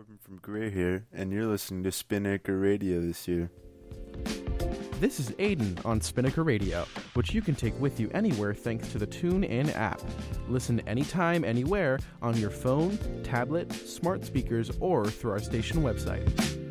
Corbin from Greer here, and you're listening to Spinnaker Radio this year. This is Aiden on Spinnaker Radio, which you can take with you anywhere thanks to the TuneIn app. Listen anytime, anywhere on your phone, tablet, smart speakers, or through our station website.